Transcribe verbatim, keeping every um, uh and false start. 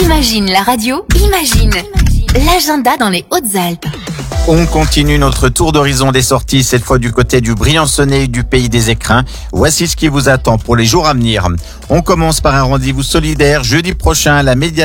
Imagine la radio, imagine l'agenda dans les Hautes-Alpes. On continue notre tour d'horizon des sorties, cette fois du côté du Briançonnais et du pays des Écrins. Voici ce qui vous attend pour les jours à venir. On commence par un rendez-vous solidaire jeudi prochain à la médiathèque